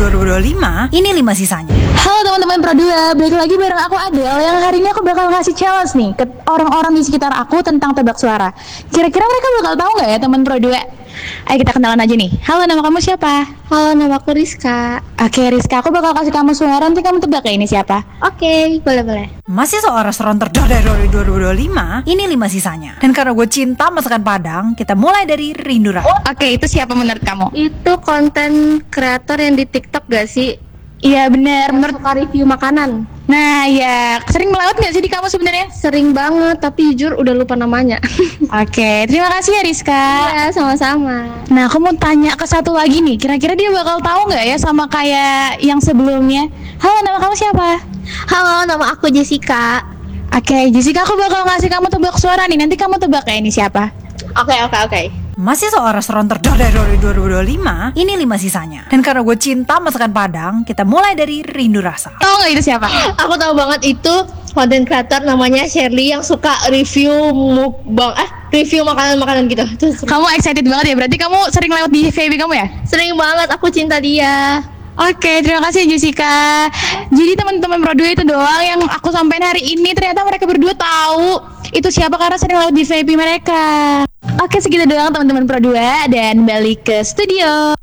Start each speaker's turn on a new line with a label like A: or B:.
A: 2025, ini 5 sisanya.
B: Halo teman-teman Pro 2, balik lagi bareng aku Adel yang hari ini aku bakal ngasih challenge nih ke orang-orang di sekitar aku tentang tebak suara. Kira-kira mereka bakal tahu nggak ya teman Pro 2? Ayo kita kenalan aja nih. Halo, nama kamu siapa?
C: Halo, nama aku Rizka.
B: Oke Rizka, aku bakal kasih kamu suara, nanti kamu tebak ya ini siapa.
C: Oke, boleh.
A: Masih soal restoran terdekat dari 2025, ini 5 sisanya. Dan karena gue cinta masakan Padang, kita mulai dari Rindu Rasa.
B: Oke, itu siapa menurut kamu?
C: Itu konten kreator yang di TikTok gak sih?
B: Iya benar, menurut.
C: Suka review makanan.
B: Nah ya, sering melewat nggak sih di kamu sebenarnya?
C: Sering banget, tapi jujur udah lupa namanya.
B: Oke, terima kasih ya Rizka.
C: Ya, sama-sama.
B: Nah, aku mau tanya ke satu lagi nih. Kira-kira dia bakal tahu nggak ya sama kayak yang sebelumnya? Halo, nama kamu siapa?
C: Halo, nama aku Jessica.
B: Oke, Jessica, aku bakal ngasih kamu tebak suara nih. Nanti kamu tebak ya ini siapa?
C: Oke.
A: Masih soal restoran terdekat dari 2025, ini 5 sisanya. Dan karena gue cinta masakan Padang, kita mulai dari Rindu Rasa.
B: Tahu nggak itu siapa?
C: Aku tahu banget itu konten kreator namanya Shirley yang suka review mukbang, review makanan-makanan gitu. Terus
B: Kamu excited banget ya? Berarti kamu sering lewat di FYP kamu ya?
C: sering banget, aku cinta dia.
B: Oke, terima kasih Jessica. Jadi teman-teman Pro 2 itu doang yang aku sampaikan hari ini. Ternyata mereka berdua tahu itu siapa karena sering lewat di VIP mereka. Oke, segitu doang teman-teman Pro 2 dan balik ke studio.